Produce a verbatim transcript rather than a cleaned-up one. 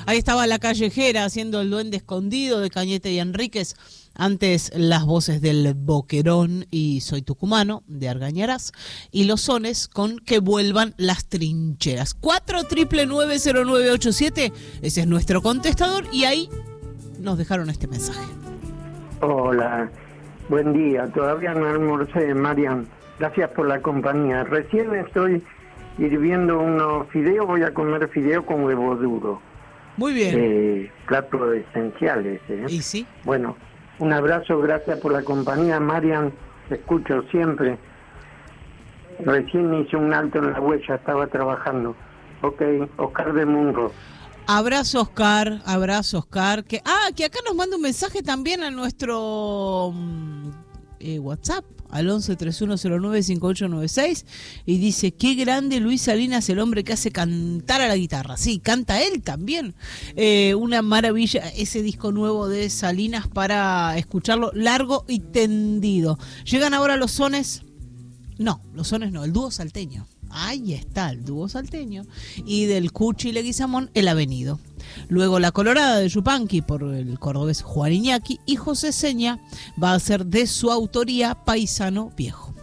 Ahí estaba La Callejera haciendo El Duende Escondido de Cañete y Enríquez. Antes las voces del Boquerón y Soy Tucumano de Argañarás. Y los sones con Que Vuelvan las Trincheras. cuatro nueve nueve cero nueve ocho siete, ese es nuestro contestador. Y ahí nos dejaron este mensaje. Hola, buen día. Todavía no almorcé, Marian. Gracias por la compañía. Recién estoy hirviendo unos fideos. Voy a comer fideo con huevo duro. Muy bien. Eh, platos esenciales. ¿eh? ¿Y sí? Bueno, un abrazo, gracias por la compañía, Marian. Te escucho siempre. Recién hice un alto en la huella, estaba trabajando. Ok, Oscar de Munro. Abrazo, Oscar, abrazo, Oscar. Que, ah, que acá nos manda un mensaje también a nuestro eh, WhatsApp, al once treinta y uno cero nueve cincuenta y ocho noventa y seis, y dice, qué grande Luis Salinas, el hombre que hace cantar a la guitarra. Sí, canta él también. Eh, una maravilla ese disco nuevo de Salinas para escucharlo largo y tendido. Llegan ahora los sones, no, los sones no, el dúo salteño. Ahí está el dúo salteño. Y del Cuchi Leguizamón, El Avenido. Luego La Colorada de Yupanqui por el cordobés Juan Iñaki. Y José Seña va a ser de su autoría Paisano Viejo.